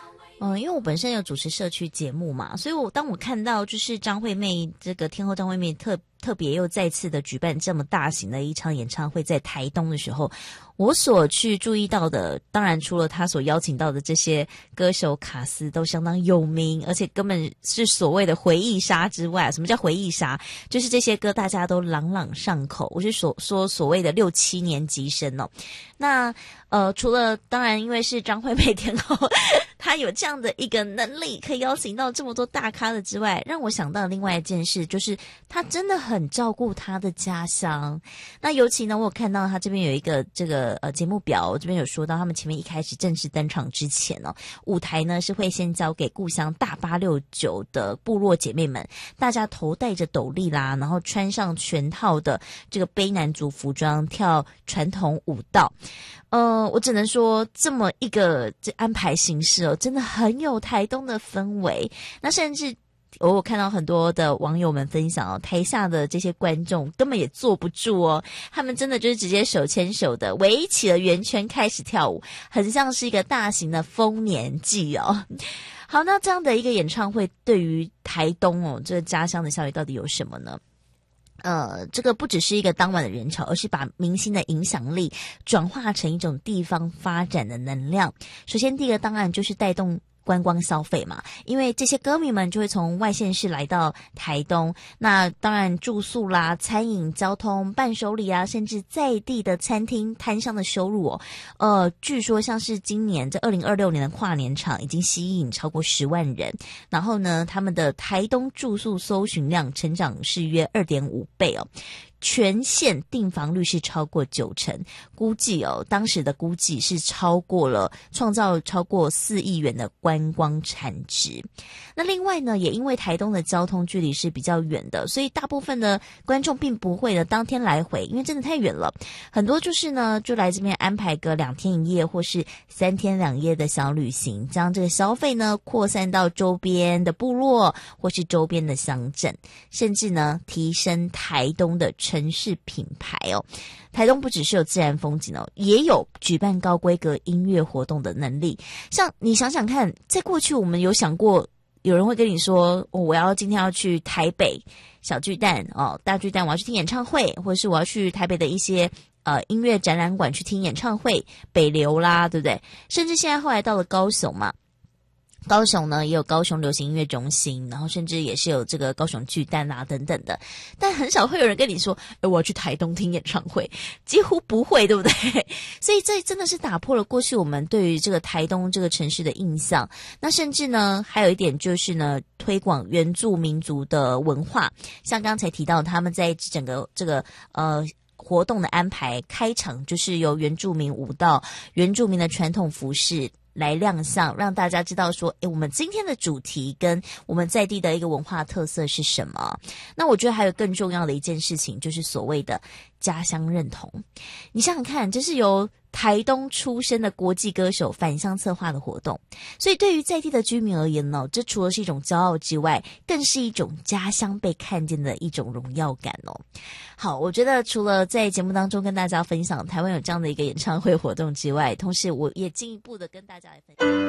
因为我本身有主持社区节目嘛，所以当我看到就是张惠妹这个天后张惠妹特别又再次的举办这么大型的一场演唱会在台东的时候，我所去注意到的，当然除了他所邀请到的这些歌手卡司都相当有名，而且根本是所谓的回忆杀之外，什么叫回忆杀？就是这些歌大家都朗朗上口，我是说所谓的6、7年级生哦。那除了当然因为是张惠妹天后他有这样的一个能力可以邀请到这么多大咖的之外，让我想到另外一件事，就是他真的很照顾他的家乡。那尤其呢，我有看到他这边有一个这个节目表，我这边有说到他们前面一开始正式登场之前哦，舞台呢是会先交给故乡大869的部落姐妹们，大家头戴着斗笠啦，然后穿上全套的这个卑南族服装，跳传统舞蹈。我只能说这么一个这安排形式哦，真的很有台东的氛围。那甚至我看到很多的网友们分享哦，台下的这些观众根本也坐不住哦，他们真的就是直接手牵手的围起了圆圈开始跳舞，很像是一个大型的丰年祭哦。好，那这样的一个演唱会对于台东哦这个家乡的效益到底有什么呢？这个不只是一个当晚的人潮，而是把明星的影响力转化成一种地方发展的能量。首先第一个当然就是带动观光消费嘛，因为这些歌迷们就会从外县市来到台东，那当然住宿啦、餐饮、交通、伴手礼啊，甚至在地的餐厅摊商的收入哦，据说像是今年这2026年的跨年场已经吸引超过10万人，然后呢，他们的台东住宿搜寻量成长是约2.5倍哦。全县订房率是超过90%，估计当时的估计是创造超过4亿元的观光产值。那另外呢，也因为台东的交通距离是比较远的，所以大部分的观众并不会的当天来回，因为真的太远了，很多就是呢就来这边安排个2天1夜或是3天2夜的小旅行，将这个消费呢扩散到周边的部落或是周边的乡镇，甚至呢提升台东的城市品牌哦。台东不只是有自然风景哦，也有举办高规格音乐活动的能力。像你想想看，在过去我们有想过有人会跟你说，我今天要去台北小巨蛋大巨蛋，我要去听演唱会，或者是我要去台北的一些音乐展览馆去听演唱会，北流啦，对不对？甚至现在后来到了高雄嘛，高雄呢也有高雄流行音乐中心，然后甚至也是有这个高雄巨蛋啊等等的，但很少会有人跟你说我要去台东听演唱会，几乎不会，对不对？所以这真的是打破了过去我们对于这个台东这个城市的印象。那甚至呢还有一点就是呢，推广原住民族的文化，像刚才提到他们在整个这个活动的安排，开场就是由原住民舞蹈、原住民的传统服饰来亮相，让大家知道说我们今天的主题跟我们在地的一个文化特色是什么。那我觉得还有更重要的一件事情，就是所谓的家乡认同。你想想看，这是由台东出身的国际歌手返乡策划的活动，所以对于在地的居民而言呢，这除了是一种骄傲之外，更是一种家乡被看见的一种荣耀感哦。好，我觉得除了在节目当中跟大家分享台湾有这样的一个演唱会活动之外，同时我也进一步的跟大家来分享。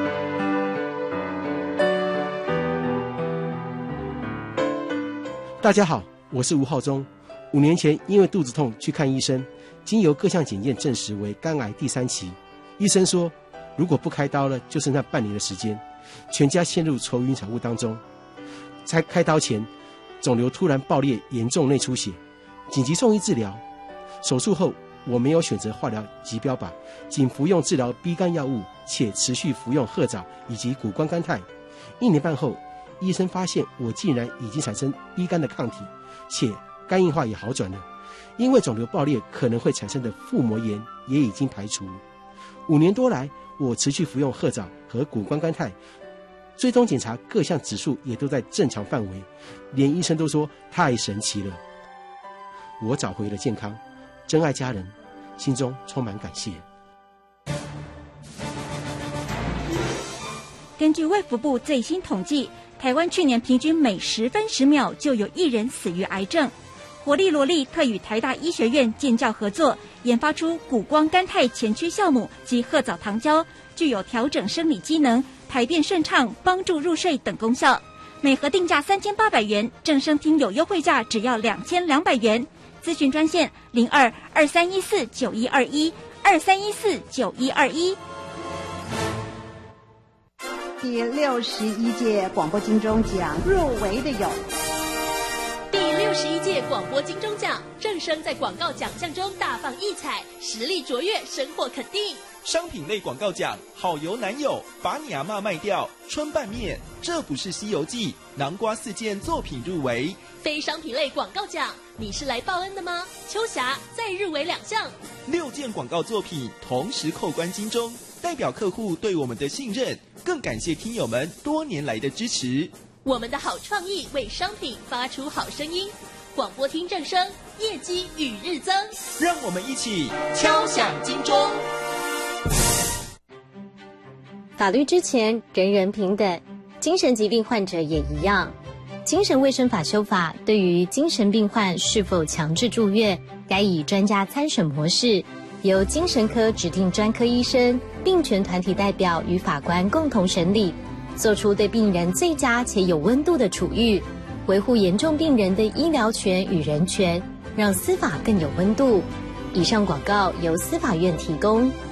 大家好，我是吴浩中。5年前因为肚子痛去看医生，经由各项检验证实为肝癌第3期。医生说如果不开刀了，就剩下半年的时间，全家陷入愁云惨雾当中。在开刀前，肿瘤突然爆裂，严重内出血，紧急送医治疗。手术后，我没有选择化疗及标靶，仅服用治疗 B 肝药物，且持续服用褐藻以及谷胱甘肽。1年半后，医生发现我竟然已经产生 B 肝的抗体，且肝硬化也好转了。因为肿瘤爆裂可能会产生的腹膜炎也已经排除。5年多来，我持续服用褐藻和谷胱甘肽，追踪检查各项指数也都在正常范围，连医生都说太神奇了。我找回了健康，珍爱家人，心中充满感谢。 根据卫福部最新统计，台湾去年平均每10分10秒就有1人死于癌症。活力罗力特与台大医学院建教合作，研发出谷胱甘肽前驱酵母及褐藻糖胶， 具有调整生理机能、排便顺畅、帮助入睡等功效。每盒定价3800元，正声听友优惠价只要2200元。咨询专线02-2314-9121，2314-9121。 第61届广播金钟奖入围的有。 第61届广播金钟奖，正声在广告奖项中大放异彩，实力卓越，深获肯定。 商品类广告奖，好油男友，把你阿嬷卖掉，春拌面，这不是西游记，南瓜4件作品入围。 非商品类广告奖，你是来报恩的吗？秋霞再入围2项 ，6件广告作品同时扣关金钟，代表客户对我们的信任，更感谢听友们多年来的支持。 我们的好创意为商品发出好声音，广播听正声，业绩与日增。 让我们一起敲响金钟。 法律之前人人平等，精神疾病患者也一样。精神卫生法修法对于精神病患是否强制住院，该以专家参审模式，由精神科指定专科医生、病权团体代表与法官共同审理，做出对病人最佳且有温度的处遇，维护严重病人的医疗权与人权，让司法更有温度。以上广告由司法院提供。